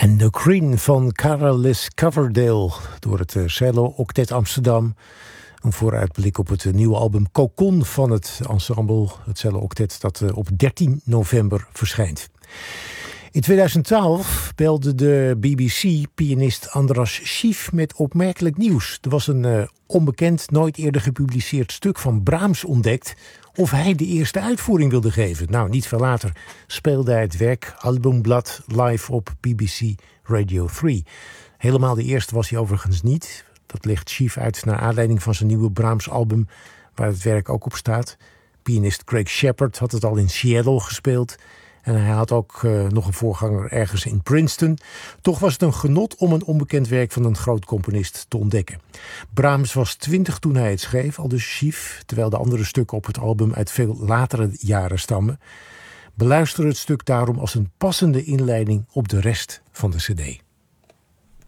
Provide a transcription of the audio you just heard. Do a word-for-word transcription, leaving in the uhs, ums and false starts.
En The Queen van Carolis Coverdale door het Cello Octet Amsterdam. Een vooruitblik op het nieuwe album Cocon van het ensemble, het Cello Octet, dat op dertien november verschijnt. In tweeduizend twaalf belde de B B C-pianist Andras Schief met opmerkelijk nieuws. Er was een uh, onbekend, nooit eerder gepubliceerd stuk van Brahms ontdekt of hij de eerste uitvoering wilde geven. Nou, niet veel later speelde hij het werk Albumblad live op B B C Radio drie. Helemaal de eerste was hij overigens niet. Dat legt Schief uit naar aanleiding van zijn nieuwe Brahms-album, waar het werk ook op staat. Pianist Craig Shepard had het al in Seattle gespeeld. En hij had ook uh, nog een voorganger ergens in Princeton. Toch was het een genot om een onbekend werk van een groot componist te ontdekken. Brahms was twintig toen hij het schreef, al dus Schief, terwijl de andere stukken op het album uit veel latere jaren stammen. Beluister het stuk daarom als een passende inleiding op de rest van de cd.